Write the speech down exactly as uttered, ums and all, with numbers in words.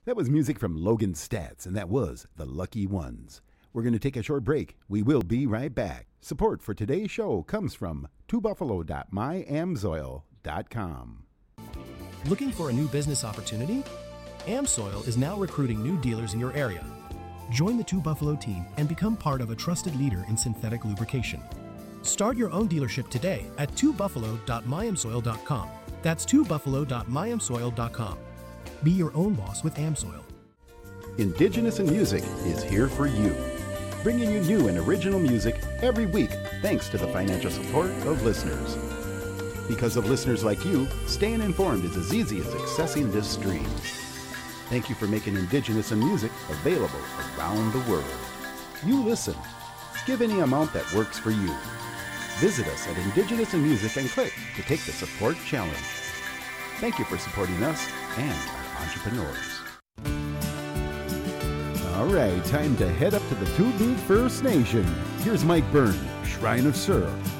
That was music from Logan Stats, and that was The Lucky Ones. We're going to take a short break. We will be right back. Support for today's show comes from two buffalo dot my amsoil dot com. Looking for a new business opportunity? AmSoil is now recruiting new dealers in your area. Join the Two Buffalo team and become part of a trusted leader in synthetic lubrication. Start your own dealership today at two buffalo dot my amsoil dot com. That's two buffalo dot my amsoil dot com. Be your own boss with AmSoil. Indigenous in Music is here for you, bringing you new and original music every week thanks to the financial support of listeners. Because of listeners like you, staying informed is as easy as accessing this stream. Thank you for making Indigenous in Music available around the world. You listen. Give any amount that works for you. Visit us at Indigenous in Music and click to take the support challenge. Thank you for supporting us and our entrepreneurs. All right, time to head up to the Two Boot First Nation. Here's Mike Byrne, Shrine of Sur,